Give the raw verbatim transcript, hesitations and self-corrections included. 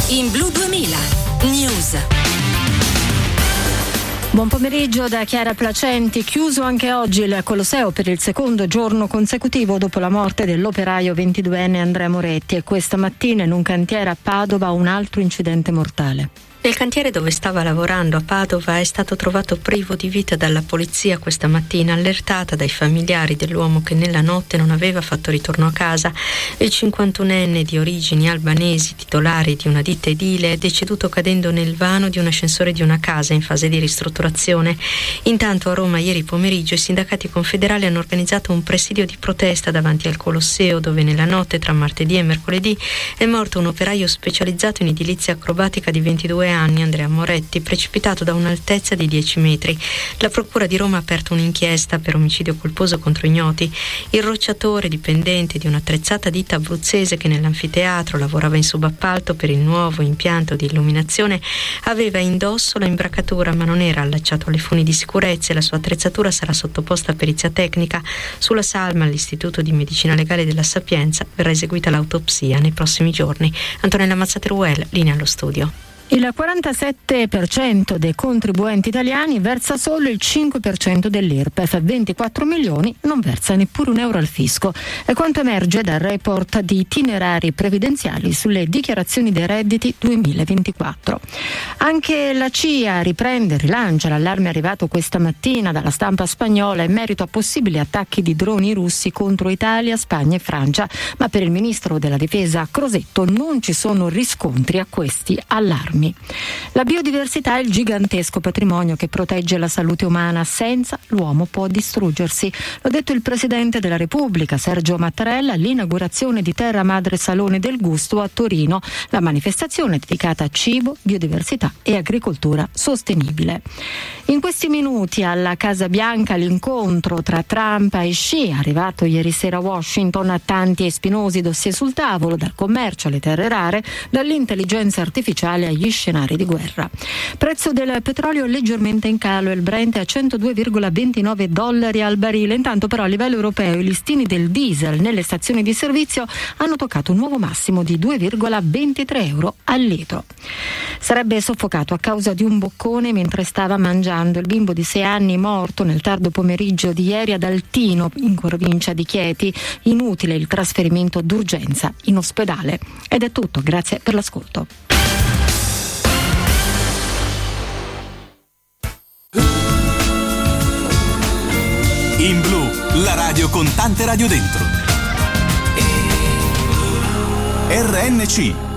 In Blu duemila News. Buon pomeriggio da Chiara Placenti. Chiuso anche oggi il Colosseo per il secondo giorno consecutivo dopo la morte dell'operaio ventiduenne Andrea Moretti, e questa mattina in un cantiere a Padova un altro incidente mortale. Il cantiere dove stava lavorando a Padova è stato trovato privo di vita dalla polizia questa mattina, allertata dai familiari dell'uomo che nella notte non aveva fatto ritorno a casa. Il cinquantunenne di origini albanesi, titolare di una ditta edile, è deceduto cadendo nel vano di un ascensore di una casa in fase di ristrutturazione. Intanto a Roma ieri pomeriggio i sindacati confederali hanno organizzato un presidio di protesta davanti al Colosseo, dove nella notte tra martedì e mercoledì è morto un operaio specializzato in edilizia acrobatica di ventidue anni, Andrea Moretti, precipitato da un'altezza di dieci metri. La procura di Roma ha aperto un'inchiesta per omicidio colposo contro ignoti. Il rocciatore, dipendente di un'attrezzata ditta abruzzese che nell'anfiteatro lavorava in subappalto per il nuovo impianto di illuminazione, aveva indosso la imbracatura ma non era allacciato alle funi di sicurezza, e la sua attrezzatura sarà sottoposta a perizia tecnica. Sulla salma all'Istituto di Medicina Legale della Sapienza verrà eseguita l'autopsia nei prossimi giorni. Antonella Mazzateruel, linea allo studio. Il quarantasette per cento dei contribuenti italiani versa solo il cinque per cento dell'I R P E F, ventiquattro milioni non versa neppure un euro al fisco. È quanto emerge dal report di itinerari previdenziali sulle dichiarazioni dei redditi duemilaventiquattro. Anche la C I A riprende e rilancia l'allarme arrivato questa mattina dalla stampa spagnola in merito a possibili attacchi di droni russi contro Italia, Spagna e Francia, ma per il ministro della difesa Crosetto non ci sono riscontri a questi allarmi. La biodiversità è il gigantesco patrimonio che protegge la salute umana. Senza l'uomo può distruggersi. L'ha detto il Presidente della Repubblica, Sergio Mattarella, all'inaugurazione di Terra Madre Salone del Gusto a Torino, la manifestazione dedicata a cibo, biodiversità e agricoltura sostenibile. In questi minuti alla Casa Bianca l'incontro tra Trump e Xi, arrivato ieri sera a Washington, tanti e spinosi dossier sul tavolo, dal commercio alle terre rare, dall'intelligenza artificiale agli scenari di guerra. Prezzo del petrolio leggermente in calo, il Brent è a centodue virgola ventinove dollari al barile. Intanto però a livello europeo i listini del diesel nelle stazioni di servizio hanno toccato un nuovo massimo di due virgola ventitré euro al litro. Sarebbe soffocato a causa di un boccone mentre stava mangiando. Il bimbo di sei anni morto nel tardo pomeriggio di ieri ad Altino, in provincia di Chieti. Inutile il trasferimento d'urgenza in ospedale. Ed è tutto, grazie per l'ascolto. In Blu, la radio con tante radio dentro. R N C